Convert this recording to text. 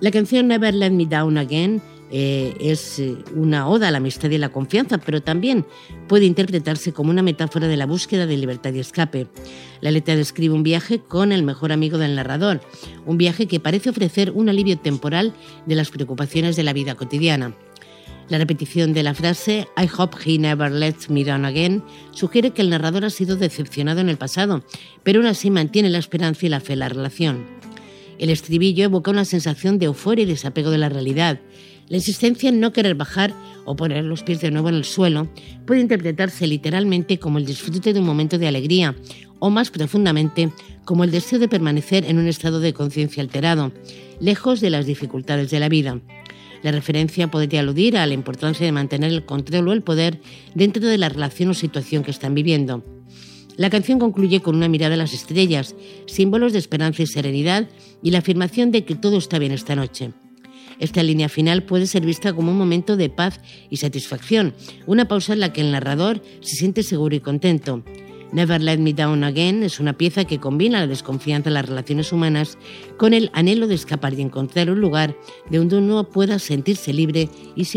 La canción Never Let Me Down Again es una oda a la amistad y la confianza, pero también puede interpretarse como una metáfora de la búsqueda de libertad y escape. La letra describe un viaje con el mejor amigo del narrador, un viaje que parece ofrecer un alivio temporal de las preocupaciones de la vida cotidiana. La repetición de la frase I hope he never lets me down again sugiere que el narrador ha sido decepcionado en el pasado, pero aún así mantiene la esperanza y la fe en la relación. El estribillo evoca una sensación de euforia y desapego de la realidad. La insistencia en no querer bajar o poner los pies de nuevo en el suelo puede interpretarse literalmente como el disfrute de un momento de alegría o más profundamente como el deseo de permanecer en un estado de conciencia alterado, lejos de las dificultades de la vida. La referencia podría aludir a la importancia de mantener el control o el poder dentro de la relación o situación que están viviendo. La canción concluye con una mirada a las estrellas, símbolos de esperanza y serenidad y la afirmación de que todo está bien esta noche. Esta línea final puede ser vista como un momento de paz y satisfacción, una pausa en la que el narrador se siente seguro y contento. Never Let Me Down Again es una pieza que combina la desconfianza en las relaciones humanas con el anhelo de escapar y encontrar un lugar de donde uno pueda sentirse libre y